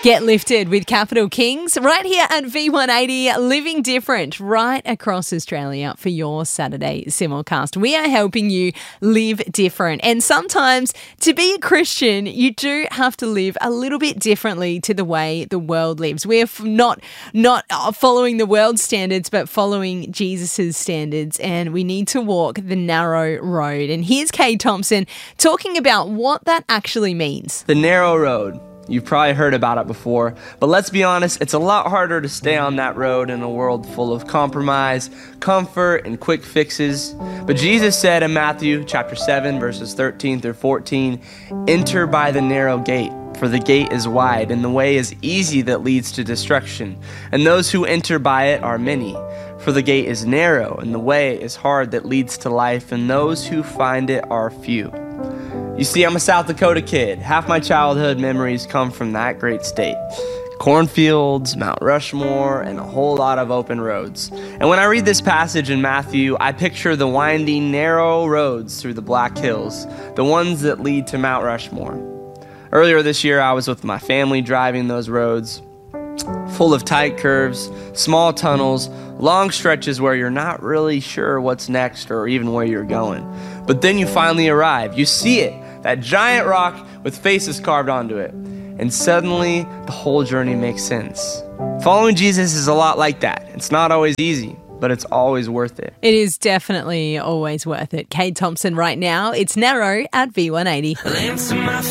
Get lifted with Capital Kings right here at V180, living different right across Australia for your Saturday simulcast. We are helping you live different. And sometimes to be a Christian, you do have to live a little bit differently to the way the world lives. We're not following the world's standards, but following Jesus's standards. And we need to walk the narrow road. And here's Kay Thompson talking about what that actually means. The narrow road. You've probably heard about it before, but let's be honest, it's a lot harder to stay on that road in a world full of compromise, comfort, and quick fixes. But Jesus said in Matthew chapter 7, verses 13 through 14, "Enter by the narrow gate, for the gate is wide, and the way is easy that leads to destruction. And those who enter by it are many. For the gate is narrow, and the way is hard that leads to life, and those who find it are few." You see, I'm a South Dakota kid. Half my childhood memories come from that great state. Cornfields, Mount Rushmore, and a whole lot of open roads. And when I read this passage in Matthew, I picture the winding, narrow roads through the Black Hills, the ones that lead to Mount Rushmore. Earlier this year, I was with my family driving those roads, full of tight curves, small tunnels, long stretches where you're not really sure what's next or even where you're going. But then you finally arrive. You see it, that giant rock with faces carved onto it. And suddenly, the whole journey makes sense. Following Jesus is a lot like that. It's not always easy, but it's always worth it. It is definitely always worth it. Kay Thompson right now. It's narrow at V180.